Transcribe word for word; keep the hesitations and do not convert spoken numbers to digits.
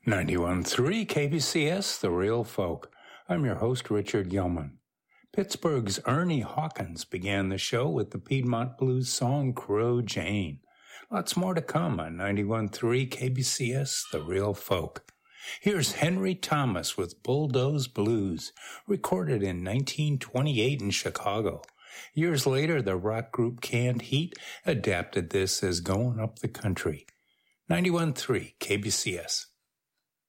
ninety-one point three K B C S, The Real Folk. I'm your host, Richard Yeoman. Pittsburgh's Ernie Hawkins began the show with the Piedmont Blues song Crow Jane. Lots more to come on ninety-one point three K B C S, The Real Folk. Here's Henry Thomas with Bulldoze Blues, recorded in nineteen twenty-eight in Chicago. Years later, the rock group Canned Heat adapted this as Going Up the Country. ninety-one point three K B C S.